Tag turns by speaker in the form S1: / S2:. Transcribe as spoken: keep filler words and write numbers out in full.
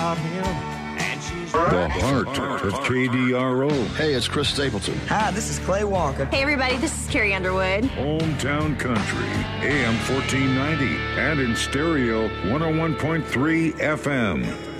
S1: about him, and she's
S2: The heart of K D R O.
S3: Hey, it's Chris Stapleton.
S4: Hi, this is Clay Walker.
S5: Hey, everybody, this is Carrie Underwood.
S2: Hometown Country, A M fourteen ninety, and in stereo, one oh one point three F M.